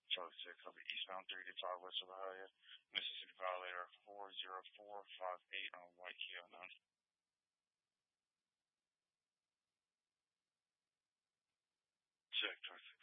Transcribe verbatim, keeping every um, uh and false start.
Charlie six, I'll be eastbound three eighty-five west of Hialeah, Mississippi Violator four zero four five eight on White Key unknown. Check, Charlie six.